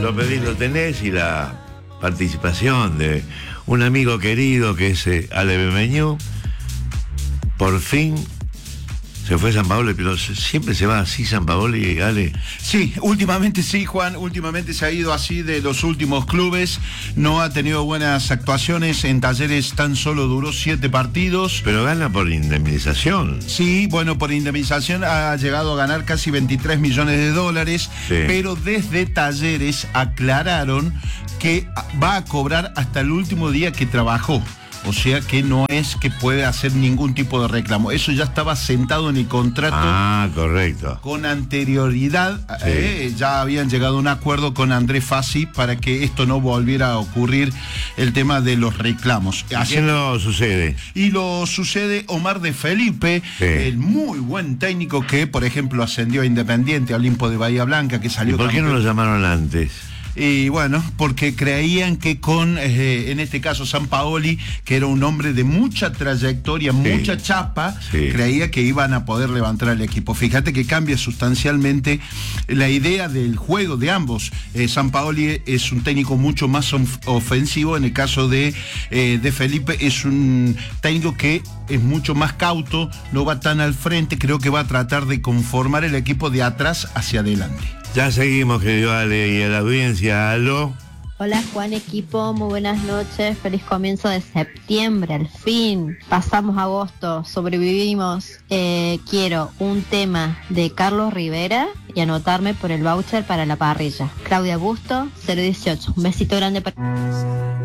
lo pedís, lo tenés, y la participación de un amigo querido que es Ale Bemeñú. Por fin se fue San Paolo, pero siempre se va así San Paolo y Ale. Sí, últimamente sí, Juan, últimamente se ha ido así de los últimos clubes, no ha tenido buenas actuaciones, en Talleres tan solo duró 7 partidos. Pero gana por indemnización. Sí, bueno, por indemnización ha llegado a ganar casi 23 millones de dólares, Sí. pero desde Talleres aclararon que va a cobrar hasta el último día que trabajó. O sea que no es que puede hacer ningún tipo de reclamo. Eso ya estaba sentado en el contrato. Ah, correcto. Con anterioridad, Sí. ya habían llegado a un acuerdo con Andrés Fassi para que esto no volviera a ocurrir, el tema de los reclamos. ¿A quién lo sucede? Y lo sucede Omar de Felipe, Sí. el muy buen técnico que, por ejemplo, ascendió a Independiente, a Olimpo de Bahía Blanca, que ¿Y salió por qué no campeón. lo llamaron antes? Y bueno, porque creían que con, en este caso, Sampaoli, que era un hombre de mucha trayectoria, mucha chapa, Sí. creía que iban a poder levantar el equipo. Fíjate que cambia sustancialmente la idea del juego de ambos. Sampaoli es un técnico mucho más ofensivo, en el caso de Felipe es un técnico que es mucho más cauto, no va tan al frente, creo que va a tratar de conformar el equipo de atrás hacia adelante. Ya seguimos, querido Ale, y a la audiencia, aló. Hola Juan, equipo, muy buenas noches, feliz comienzo de septiembre, al fin, pasamos agosto, sobrevivimos. Quiero un tema de Carlos Rivera y anotarme por el voucher para la parrilla. Claudia Busto, 018, un besito grande para...